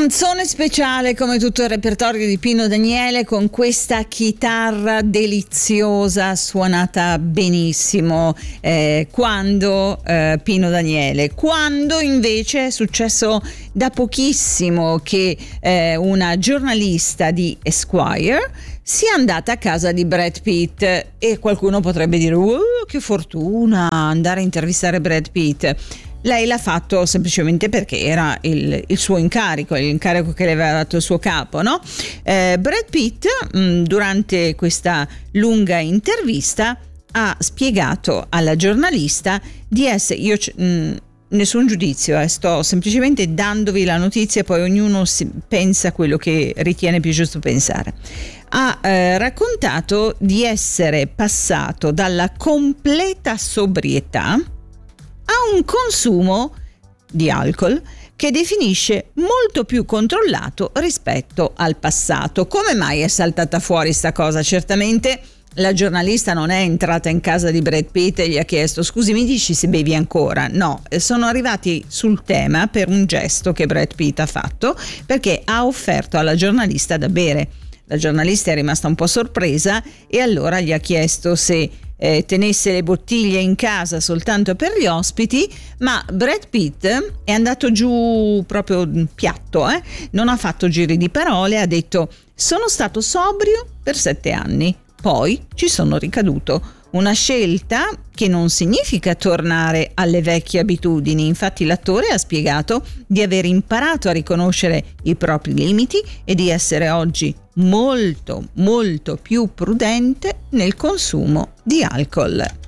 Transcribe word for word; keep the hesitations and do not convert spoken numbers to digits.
Canzone speciale come tutto il repertorio di Pino Daniele, con questa chitarra deliziosa suonata benissimo eh, quando eh, Pino Daniele, quando invece è successo da pochissimo che eh, una giornalista di Esquire sia andata a casa di Brad Pitt, e qualcuno potrebbe dire oh, che fortuna andare a intervistare Brad Pitt. Lei l'ha fatto semplicemente perché era il, il suo incarico, l'incarico che le aveva dato il suo capo, no? Eh, Brad Pitt, mh, durante questa lunga intervista, ha spiegato alla giornalista di essere... Io mh, nessun giudizio, eh, sto semplicemente dandovi la notizia, poi ognuno si pensa quello che ritiene più giusto pensare. Ha eh, raccontato di essere passato dalla completa sobrietà a un consumo di alcol che definisce molto più controllato rispetto al passato. Come mai è saltata fuori sta cosa? Certamente la giornalista non è entrata in casa di Brad Pitt e gli ha chiesto scusi, mi dici se bevi ancora? No, sono arrivati sul tema per un gesto che Brad Pitt ha fatto, perché ha offerto alla giornalista da bere. La giornalista è rimasta un po' sorpresa e allora gli ha chiesto se eh, tenesse le bottiglie in casa soltanto per gli ospiti, ma Brad Pitt è andato giù proprio piatto, eh? Non ha fatto giri di parole, ha detto sono stato sobrio per sette anni, poi ci sono ricaduto. Una scelta che non significa tornare alle vecchie abitudini. Infatti l'attore ha spiegato di aver imparato a riconoscere i propri limiti e di essere oggi molto molto più prudente nel consumo di alcol.